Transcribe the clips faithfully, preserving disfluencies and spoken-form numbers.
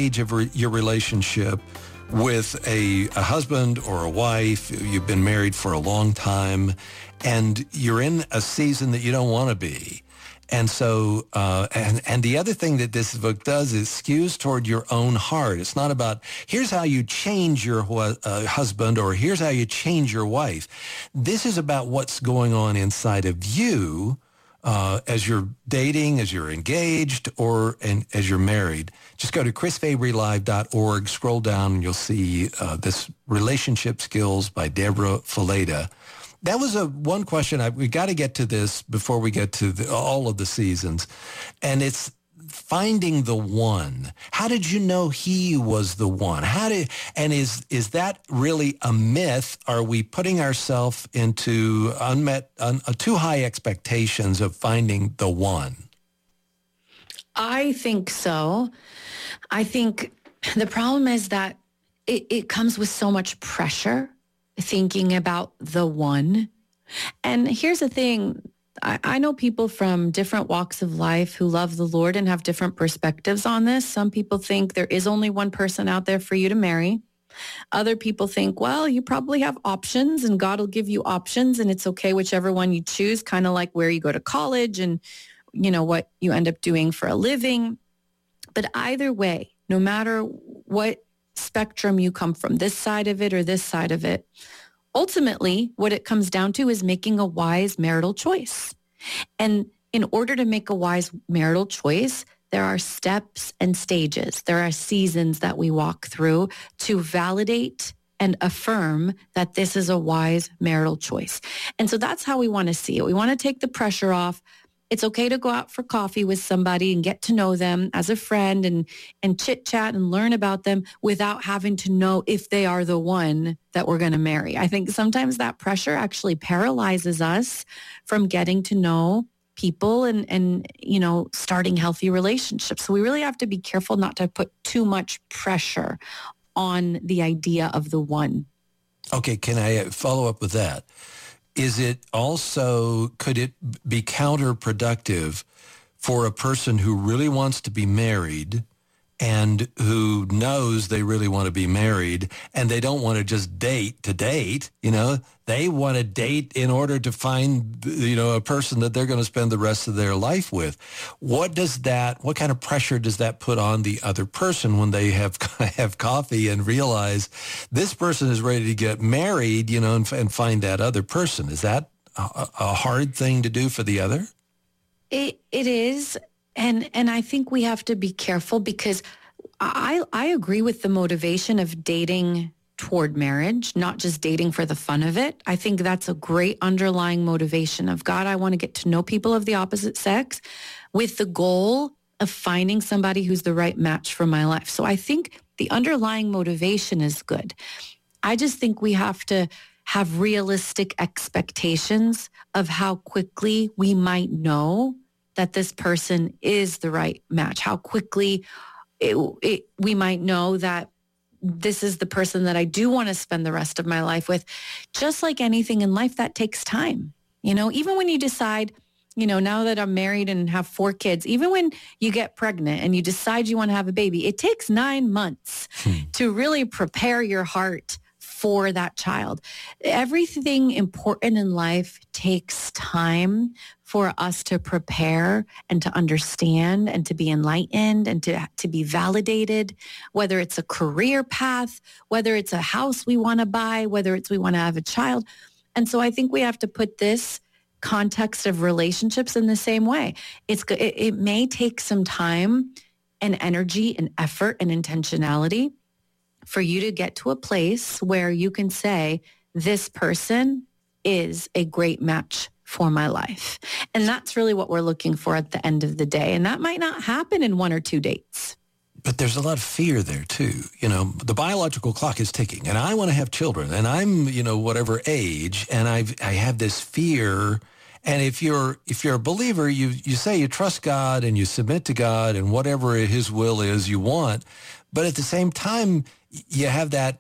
stage of re- your relationship with a, a husband or a wife, you've been married for a long time, and you're in a season that you don't want to be. And so, uh, and, and the other thing that this book does is skews toward your own heart. It's not about, here's how you change your uh, husband, or here's how you change your wife. This is about what's going on inside of you uh, as you're dating, as you're engaged, or and, as you're married. Just go to chris fabry live dot org, scroll down, and you'll see uh, this Relationship Skills by Deborah Fileta. That was a one question. I, we got to get to this before we get to the, all of the seasons. And it's finding the one. How did you know he was the one? How did, and is, is that really a myth? Are we putting ourselves into unmet, un, uh, too high expectations of finding the one? I think so. I think the problem is that it, it comes with so much pressure, thinking about the one. And here's the thing. I, I know people from different walks of life who love the Lord and have different perspectives on this. Some people think there is only one person out there for you to marry. Other people think, well, you probably have options and God will give you options and it's okay whichever one you choose, kind of like where you go to college and, you know, what you end up doing for a living. But either way, no matter what spectrum you come from, this side of it or this side of it, ultimately what it comes down to is making a wise marital choice. And in order to make a wise marital choice, there are steps and stages. There are seasons that we walk through to validate and affirm that this is a wise marital choice. And so that's how we want to see it. We want to take the pressure off. It's okay to go out for coffee with somebody and get to know them as a friend and, and chit chat and learn about them without having to know if they are the one that we're going to marry. I think sometimes that pressure actually paralyzes us from getting to know people and, and, you know, starting healthy relationships. So we really have to be careful not to put too much pressure on the idea of the one. Okay, can I follow up with that? Is it also, could it be counterproductive for a person who really wants to be married and who knows they really want to be married and they don't want to just date to date, you know, they want to date in order to find, you know, a person that they're going to spend the rest of their life with. What does that, what kind of pressure does that put on the other person when they have have coffee and realize this person is ready to get married, you know, and, and find that other person? Is that a, a hard thing to do for the other? It It is. And and I think we have to be careful because I I agree with the motivation of dating toward marriage, not just dating for the fun of it. I think that's a great underlying motivation of, God, I want to get to know people of the opposite sex with the goal of finding somebody who's the right match for my life. So I think the underlying motivation is good. I just think we have to have realistic expectations of how quickly we might know that this person is the right match, how quickly it, it, we might know that this is the person that I do want to spend the rest of my life with. Just like anything in life, that takes time. You know, even when you decide, you know, now that I'm married and have four kids, even when you get pregnant and you decide you want to have a baby, it takes nine months hmm. to really prepare your heart for that child. Everything important in life takes time for us to prepare and to understand and to be enlightened and to, to be validated, whether it's a career path, whether it's a house we want to buy, whether it's we want to have a child. And so I think we have to put this context of relationships in the same way. It's it, it may take some time and energy and effort and intentionality for you to get to a place where you can say, this person is a great match for my life. And that's really what we're looking for at the end of the day. And that might not happen in one or two dates. But there's a lot of fear there too. You know, the biological clock is ticking and I want to have children and I'm, you know, whatever age, and I've, I have this fear. And if you're, if you're a believer, you, you say you trust God and you submit to God and whatever his will is you want. But at the same time, you have that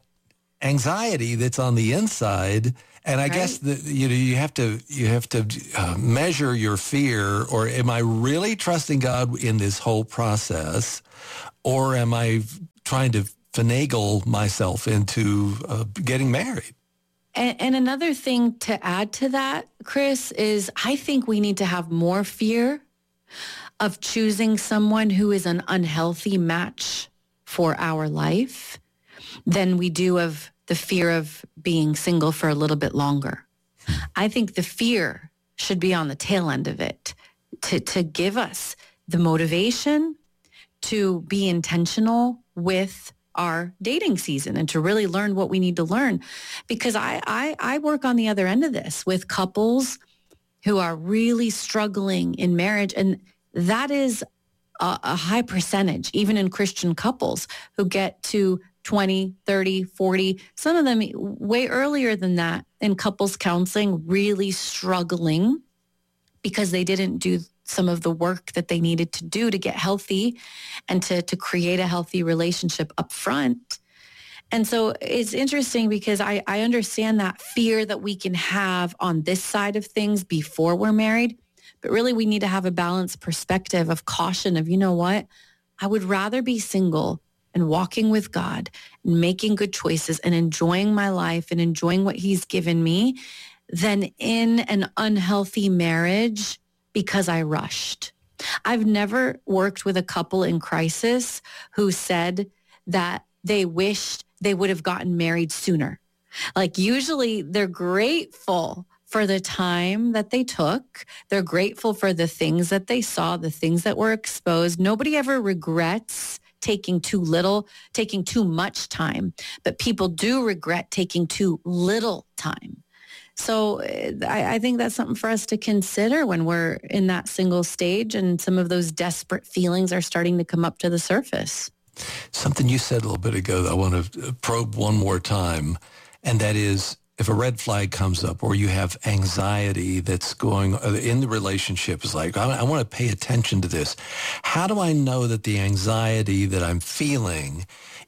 anxiety that's on the inside. And I right. guess that, you know, you have to, you have to uh, measure your fear, or am I really trusting God in this whole process? Or am I trying to finagle myself into uh, getting married. And, and another thing to add to that, Chris, is I think we need to have more fear of choosing someone who is an unhealthy match for our life than we do of the fear of being single for a little bit longer. I think the fear should be on the tail end of it to, to give us the motivation to be intentional with our dating season and to really learn what we need to learn. Because I, I, I work on the other end of this with couples who are really struggling in marriage. And that is a, a high percentage, even in Christian couples who get to twenty, thirty, forty, some of them way earlier than that in couples counseling, really struggling because they didn't do some of the work that they needed to do to get healthy and to, to create a healthy relationship up front. And so it's interesting because I, I understand that fear that we can have on this side of things before we're married, but really we need to have a balanced perspective of caution of, you know what, I would rather be single and walking with God and making good choices and enjoying my life and enjoying what he's given me than in an unhealthy marriage because I rushed. I've never worked with a couple in crisis who said that they wished they would have gotten married sooner. Like usually they're grateful for the time that they took. They're grateful for the things that they saw, the things that were exposed. Nobody ever regrets taking too little, taking too much time, but people do regret taking too little time. So I, I think that's something for us to consider when we're in that single stage and some of those desperate feelings are starting to come up to the surface. Something you said a little bit ago that I want to probe one more time, and that is if a red flag comes up or you have anxiety that's going in the relationship, is like, I, I want to pay attention to this. How do I know that the anxiety that I'm feeling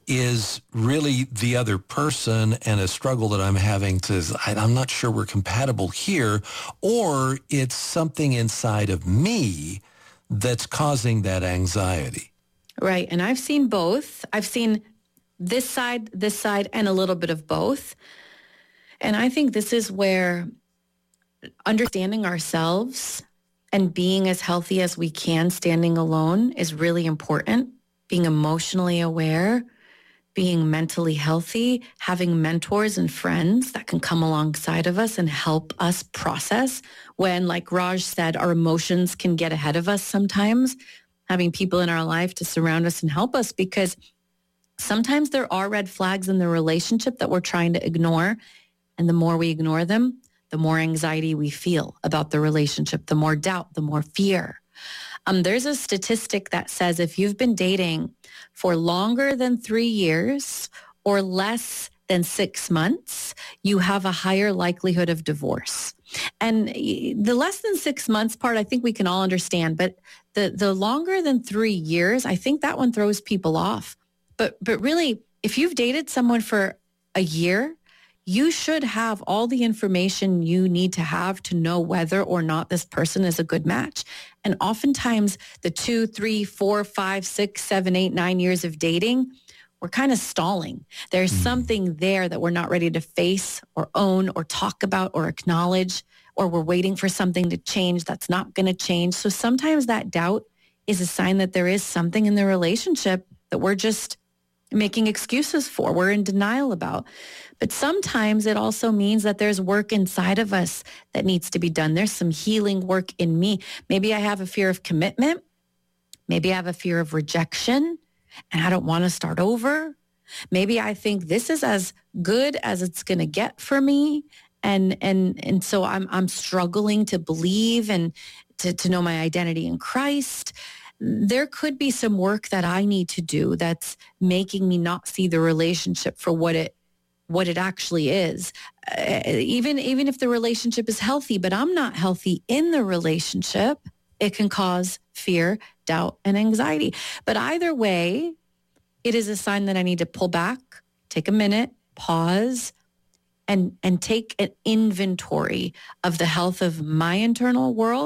is really the other person and a struggle that I'm having to, I, I'm not sure we're compatible here, or it's something inside of me that's causing that anxiety? Right. And I've seen both. I've seen this side, this side, and a little bit of both. And I think this is where understanding ourselves and being as healthy as we can standing alone is really important. Being emotionally aware, being mentally healthy, having mentors and friends that can come alongside of us and help us process when, like Raj said, our emotions can get ahead of us sometimes. Having people in our life to surround us and help us, because sometimes there are red flags in the relationship that we're trying to ignore. And the more we ignore them, the more anxiety we feel about the relationship, the more doubt, the more fear. Um, there's a statistic that says if you've been dating for longer than three years or less than six months, you have a higher likelihood of divorce. And the less than six months part, I think we can all understand. But the, the longer than three years, I think that one throws people off. But but really, if you've dated someone for a year, you should have all the information you need to have to know whether or not this person is a good match. And oftentimes the two, three, four, five, six, seven, eight, nine years of dating, we're kind of stalling. There's mm. something there that we're not ready to face or own or talk about or acknowledge, or we're waiting for something to change that's not going to change. So sometimes that doubt is a sign that there is something in the relationship that we're just making excuses for, we're in denial about. But sometimes it also means that there's work inside of us that needs to be done. There's some healing work in me. Maybe I have a fear of commitment. Maybe I have a fear of rejection and I don't want to start over. Maybe I think this is as good as it's going to get for me. And, and, and so I'm, I'm struggling to believe and to, to know my identity in Christ. There could be some work that I need to do that's making me not see the relationship for what it what it actually is. Uh, even even if the relationship is healthy, but I'm not healthy in the relationship, it can cause fear, doubt, and anxiety. But either way, it is a sign that I need to pull back, take a minute, pause, and and take an inventory of the health of my internal world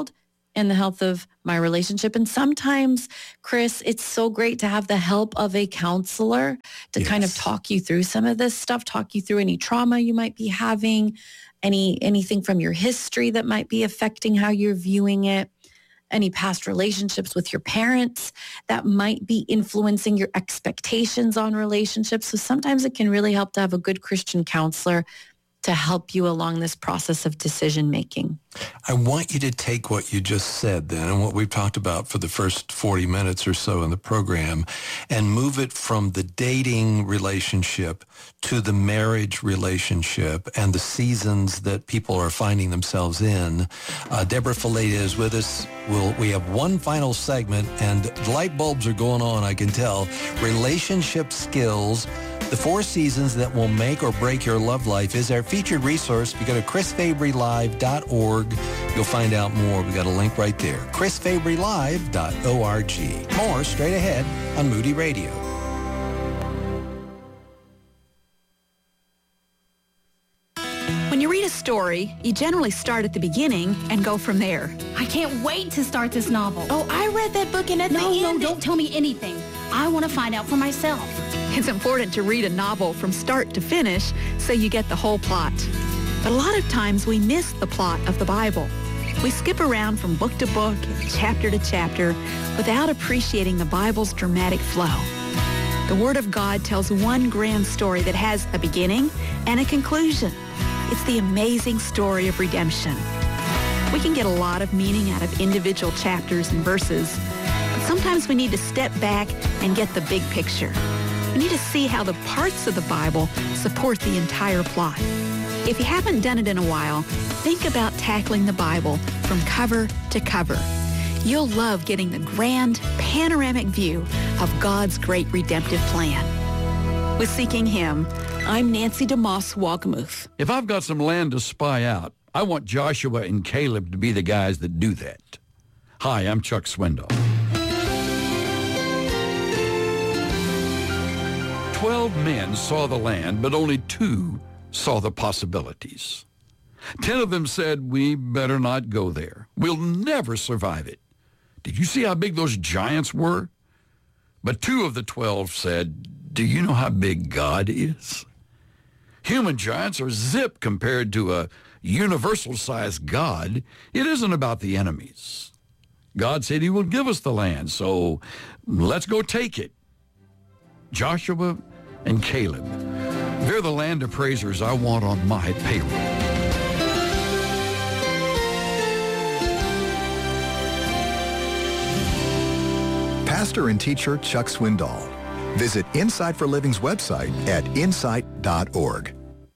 in the health of my relationship. And sometimes, Chris, it's so great to have the help of a counselor to Yes. kind of talk you through some of this stuff, talk you through any trauma you might be having, any anything from your history that might be affecting how you're viewing it, any past relationships with your parents that might be influencing your expectations on relationships. So sometimes it can really help to have a good Christian counselor to help you along this process of decision making. I want you to take what you just said then and what we've talked about for the first forty minutes or so in the program and move it from the dating relationship to the marriage relationship and the seasons that people are finding themselves in. Uh, Deborah Fileta is with us. We'll, we have one final segment, and light bulbs are going on, I can tell. Relationship skills. The Four Seasons That Will Make or Break Your Love Life is our featured resource. If you go to chris fabry live dot org, you'll find out more. We got a link right there, chris fabry live dot org. More straight ahead on Moody Radio. When you read a story, you generally start at the beginning and go from there. I can't wait to start this novel. Oh, I read that book and at No, the no, end... don't tell me anything. I want to find out for myself. It's important to read a novel from start to finish so you get the whole plot. But a lot of times we miss the plot of the Bible. We skip around from book to book and chapter to chapter without appreciating the Bible's dramatic flow. The Word of God tells one grand story that has a beginning and a conclusion. It's the amazing story of redemption. We can get a lot of meaning out of individual chapters and verses, but sometimes we need to step back and get the big picture. We need to see how the parts of the Bible support the entire plot. If you haven't done it in a while, think about tackling the Bible from cover to cover. You'll love getting the grand, panoramic view of God's great redemptive plan. With Seeking Him, I'm Nancy DeMoss Walgemuth. If I've got some land to spy out, I want Joshua and Caleb to be the guys that do that. Hi, I'm Chuck Swindoll. Twelve men saw the land, but only two saw the possibilities. Ten of them said, we better not go there. We'll never survive it. Did you see how big those giants were? But two of the twelve said, do you know how big God is? Human giants are zip compared to a universal-sized God. It isn't about the enemies. God said he will give us the land, so let's go take it. Joshua and Caleb, they're the land appraisers I want on my payroll. Pastor and teacher Chuck Swindoll. Visit Insight for Living's website at insight dot org.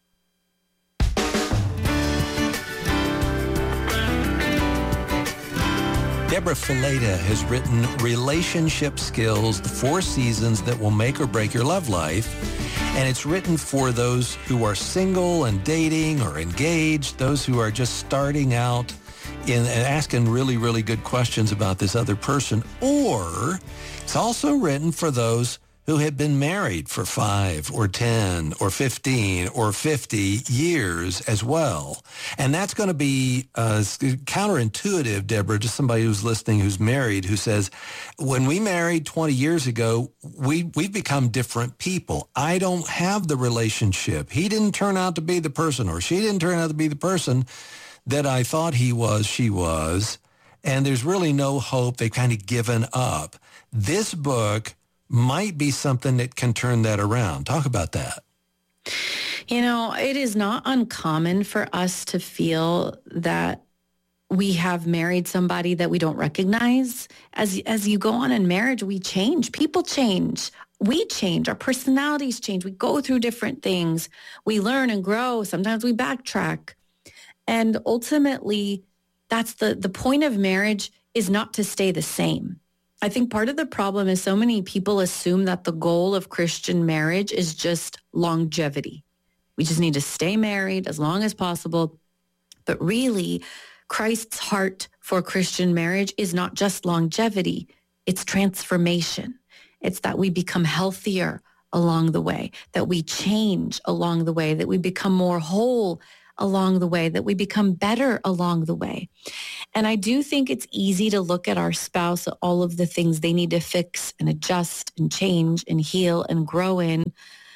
Deborah Fileta has written Relationship Skills, the Four Seasons That Will Make or Break Your Love Life. And it's written for those who are single and dating or engaged, those who are just starting out in and asking really, really good questions about this other person. Or it's also written for those who have been married for five or ten or fifteen or fifty years as well. And that's going to be uh, counterintuitive, Deborah, to somebody who's listening who's married, who says, when we married twenty years ago, we, we've become different people. I don't have the relationship. He didn't turn out to be the person, or she didn't turn out to be the person that I thought he was, she was. And there's really no hope. They've kind of given up. This book might be something that can turn that around. Talk about that. You know, it is not uncommon for us to feel that we have married somebody that we don't recognize. As as you go on in marriage, we change. People change. We change. Our personalities change. We go through different things. We learn and grow. Sometimes we backtrack. And ultimately, that's the, the point of marriage is not to stay the same. I think part of the problem is so many people assume that the goal of Christian marriage is just longevity. We just need to stay married as long as possible. But really, Christ's heart for Christian marriage is not just longevity. It's transformation. It's that we become healthier along the way, that we change along the way, that we become more whole along the way, that we become better along the way. And I do think it's easy to look at our spouse, all of the things they need to fix and adjust and change and heal and grow in,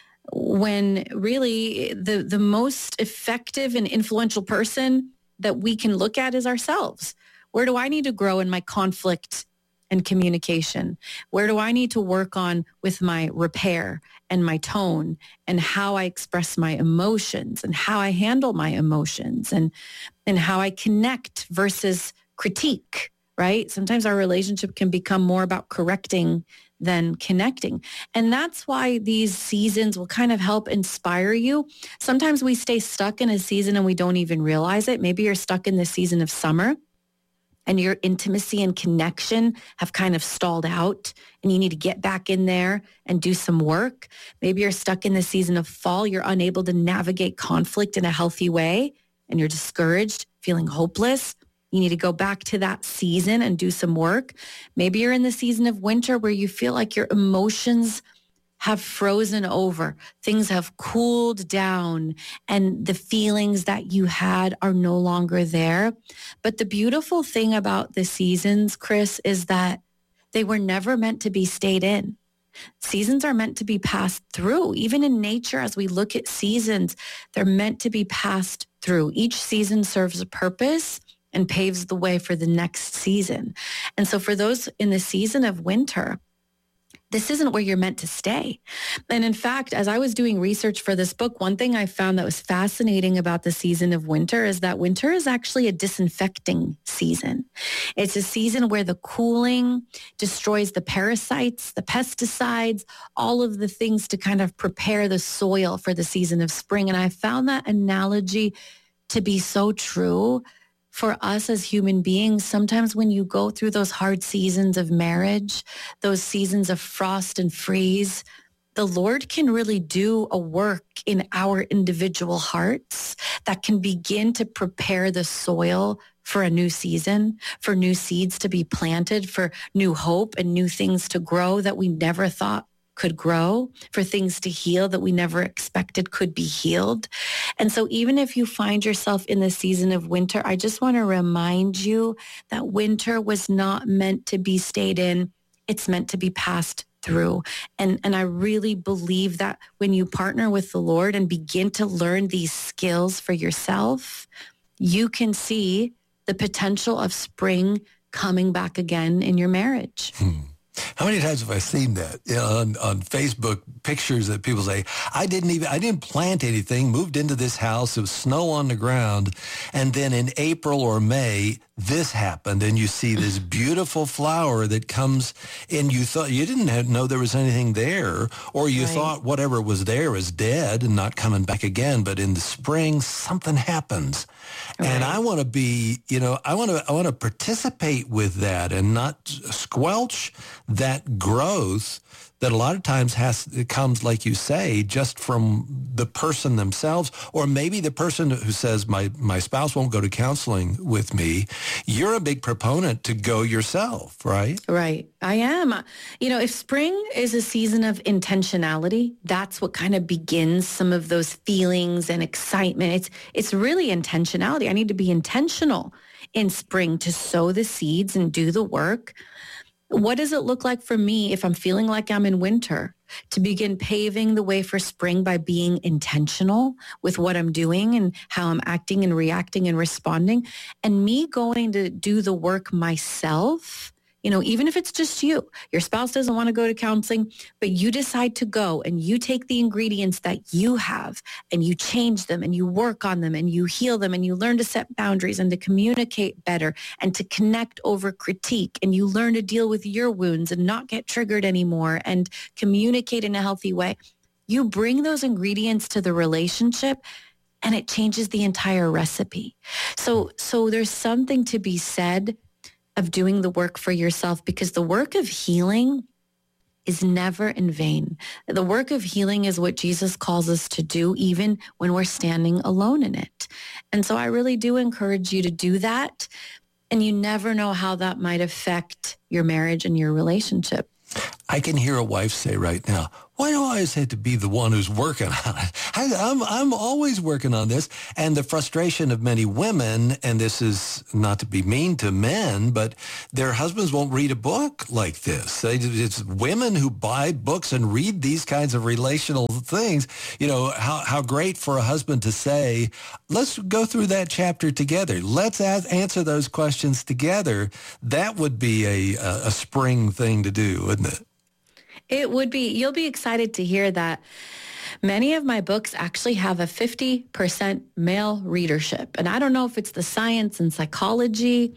when really the, the most effective and influential person that we can look at is ourselves. Where do I need to grow in my conflict and communication? Where do I need to work on with my repair and my tone and how I express my emotions and how I handle my emotions and, and how I connect versus critique, right? Sometimes our relationship can become more about correcting than connecting. And that's why these seasons will kind of help inspire you. Sometimes we stay stuck in a season and we don't even realize it. Maybe you're stuck in the season of summer and your intimacy and connection have kind of stalled out and you need to get back in there and do some work. Maybe you're stuck in the season of fall. You're unable to navigate conflict in a healthy way and you're discouraged, feeling hopeless. You need to go back to that season and do some work. Maybe you're in the season of winter where you feel like your emotions have frozen over. Things have cooled down and the feelings that you had are no longer there. But the beautiful thing about the seasons, Chris, is that they were never meant to be stayed in. Seasons are meant to be passed through. Even in nature, as we look at seasons, they're meant to be passed through. Each season serves a purpose and paves the way for the next season. And so for those in the season of winter, this isn't where you're meant to stay. And in fact, as I was doing research for this book, one thing I found that was fascinating about the season of winter is that winter is actually a disinfecting season. It's a season where the cooling destroys the parasites, the pesticides, all of the things to kind of prepare the soil for the season of spring. And I found that analogy to be so true for us as human beings. Sometimes when you go through those hard seasons of marriage, those seasons of frost and freeze, the Lord can really do a work in our individual hearts that can begin to prepare the soil for a new season, for new seeds to be planted, for new hope and new things to grow that we never thought could grow, for things to heal that we never expected could be healed. And so even if you find yourself in the season of winter, I just want to remind you that winter was not meant to be stayed in. It's meant to be passed through. And, and I really believe that when you partner with the Lord and begin to learn these skills for yourself, you can see the potential of spring coming back again in your marriage. Hmm. How many times have I seen that, you know, on, on Facebook, pictures that people say, I didn't even, I didn't plant anything, moved into this house, there was snow on the ground, and then in April or May, this happened, and you see this beautiful flower that comes in. You thought, you didn't have, know there was anything there, or you right. thought whatever was there was dead and not coming back again, but in the spring, something happens. Right. And I want to be, you know, I want to, I want to participate with that and not squelch that growth that a lot of times has, it comes, like you say, just from the person themselves, or maybe the person who says, my, my spouse won't go to counseling with me. You're a big proponent to go yourself, right? Right. I am. You know, if spring is a season of intentionality, that's what kind of begins some of those feelings and excitement. It's, it's really intentionality. I need to be intentional in spring to sow the seeds and do the work. What does it look like for me if I'm feeling like I'm in winter to begin paving the way for spring by being intentional with what I'm doing and how I'm acting and reacting and responding, and me going to do the work myself? You know, even if it's just you, your spouse doesn't want to go to counseling, but you decide to go and you take the ingredients that you have and you change them and you work on them and you heal them and you learn to set boundaries and to communicate better and to connect over critique, and you learn to deal with your wounds and not get triggered anymore and communicate in a healthy way. You bring those ingredients to the relationship and it changes the entire recipe. So, so there's something to be said of doing the work for yourself, because the work of healing is never in vain. The work of healing is what Jesus calls us to do, even when we're standing alone in it. And so I really do encourage you to do that. And you never know how that might affect your marriage and your relationship. I can hear a wife say right now, why do I always have to be the one who's working on it? I, I'm, I'm always working on this. And the frustration of many women, and this is not to be mean to men, but their husbands won't read a book like this. They, it's women who buy books and read these kinds of relational things. You know, how, how great for a husband to say, let's go through that chapter together. Let's ask, answer those questions together. That would be a, a, a spring thing to do, wouldn't it? It would be. You'll be excited to hear that many of my books actually have a fifty percent male readership. And I don't know if it's the science and psychology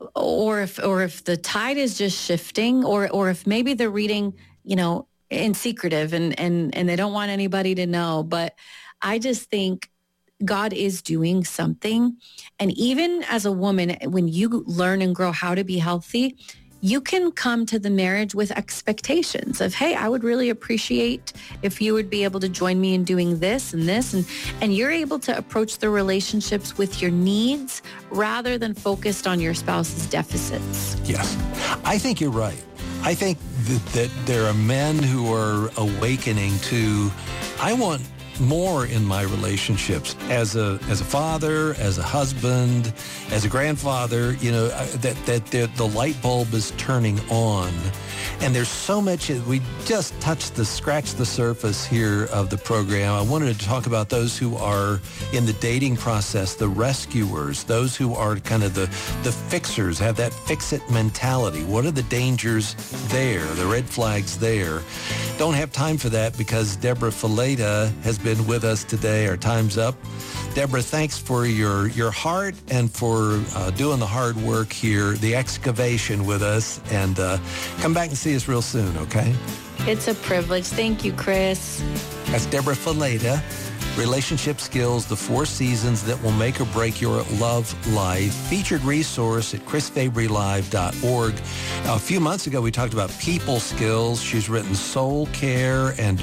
or if or if the tide is just shifting or or if maybe they're reading, you know, in secretive and, and, and they don't want anybody to know. But I just think God is doing something. And even as a woman, when you learn and grow how to be healthy, you can come to the marriage with expectations of, hey, I would really appreciate if you would be able to join me in doing this and this. And, and you're able to approach the relationships with your needs rather than focused on your spouse's deficits. Yes, I think you're right. I think that, that there are men who are awakening to, I want more in my relationships as a as a father, as a husband, as a grandfather, you know, that that the, the light bulb is turning on. And there's so much, we just touched the, scratched the surface here of the program. I wanted to talk about those who are in the dating process, the rescuers, those who are kind of the, the fixers, have that fix-it mentality. What are the dangers there, the red flags there? Don't have time for that because Deborah Fileta has been with us today. Our time's up. Deborah, thanks for your, your heart and for uh, doing the hard work here, the excavation with us. And uh, come back and see us real soon, okay? It's a privilege. Thank you, Chris. That's Deborah Fileta, Relationship Skills, the Four Seasons That Will Make or Break Your Love Life. Featured resource at chris fabry live dot org. A few months ago, we talked about people skills. She's written Soul Care and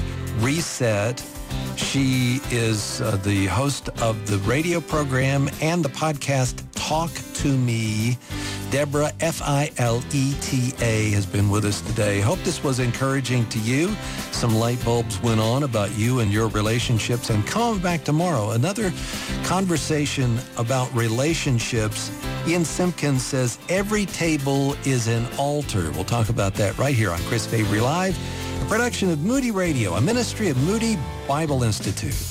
Reset. She is uh, the host of the radio program and the podcast Talk to Me. Deborah, F I L E T A, has been with us today. Hope this was encouraging to you. Some light bulbs went on about you and your relationships. And come back tomorrow, another conversation about relationships. Ian Simpkins says, every table is an altar. We'll talk about that right here on Chris Fabry Live, a production of Moody Radio, a ministry of Moody Bible Institute.